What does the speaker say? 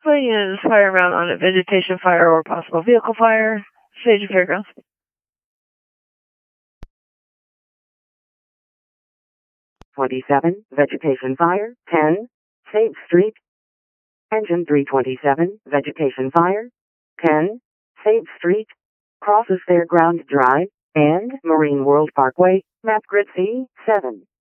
Putting in fire round on a vegetation fire or possible vehicle fire. Sage Fairgrounds. 27, vegetation fire. 10, Sage Street. Engine 327, vegetation fire. 10, Sage Street. Crosses Fairground Drive and Marine World Parkway. Map grid C7.